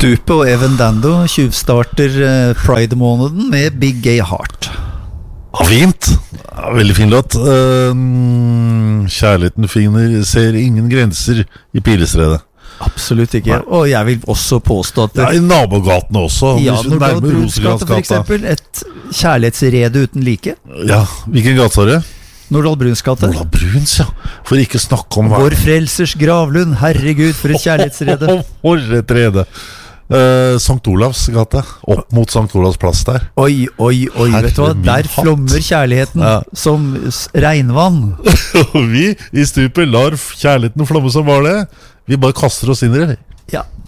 Stupet og Evan Dando tjuvstarter Pride-måneden med Big Gay Heart. Ja, fint. Ja, veldig fin låt. Kjærligheten ser ingen grenser I Pilestredet. Absolutt ikke. Og jeg vil også påstå at Ja, I nabogatene også. Ja, Nordahl Bruns gate for eksempel. Et kjærlighetsrede uten like. Ja, hvilken gate var det? Nordahl Bruns gate. Nordahl Bruns, ja. For ikke snakke om Vår frelsers gravlund. Herregud, for et kjærlighetsrede. For et rede. Sankt Olavs gate. Opp mot Sankt Olavs plass der. Oi, vet du hva? Der flommer kjærligheten som regnvann. Vi I stupet lar kjærligheten flomme som var det. Vi bare kaster oss inn I det. Ja,